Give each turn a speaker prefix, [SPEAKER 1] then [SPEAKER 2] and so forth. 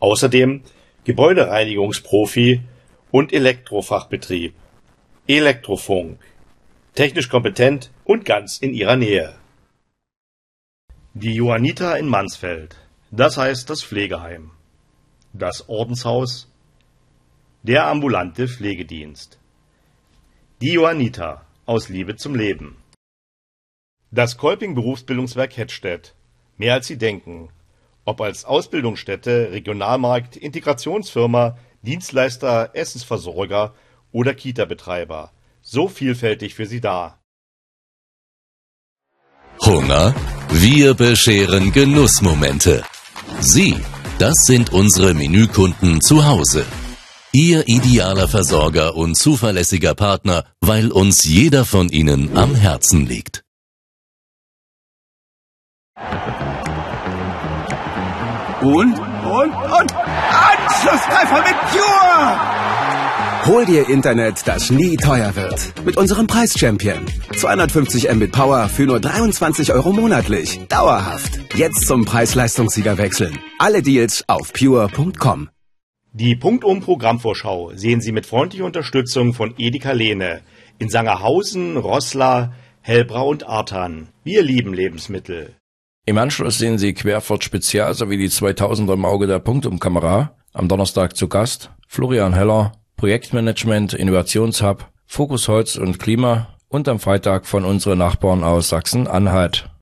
[SPEAKER 1] Außerdem Gebäudereinigungsprofi und Elektrofachbetrieb. Elektrofunk. Technisch kompetent und ganz in ihrer Nähe. Die Johanniter in Mansfeld, das heißt das Pflegeheim. Das Ordenshaus. Der ambulante Pflegedienst. Die Johanniter aus Liebe zum Leben. Das Kolping Berufsbildungswerk Hettstedt. Mehr als Sie denken. Ob als Ausbildungsstätte, Regionalmarkt, Integrationsfirma, Dienstleister, Essensversorger oder Kita-Betreiber. So vielfältig für Sie da.
[SPEAKER 2] Hunger? Wir bescheren Genussmomente. Sie, das sind unsere Menükunden zu Hause. Ihr idealer Versorger und zuverlässiger Partner, weil uns jeder von Ihnen am Herzen liegt.
[SPEAKER 3] Und Anschlusstreffer mit Pure!
[SPEAKER 4] Hol dir Internet, das nie teuer wird. Mit unserem Preis-Champion. 250 Mbit Power für nur 23 € monatlich. Dauerhaft. Jetzt zum Preis-Leistungssieger wechseln. Alle Deals auf pure.com.
[SPEAKER 1] Die Punktum-Programmvorschau sehen Sie mit freundlicher Unterstützung von Edeka Lehne in Sangerhausen, Roßla, Hellbrau und Artern. Wir lieben Lebensmittel.
[SPEAKER 5] Im Anschluss sehen Sie Querfurt Spezial sowie die 2000er im Auge der Punktum-Kamera. Am Donnerstag zu Gast Florian Heller, Projektmanagement, Innovationshub, Fokus Holz und Klima und am Freitag von unseren Nachbarn aus Sachsen-Anhalt.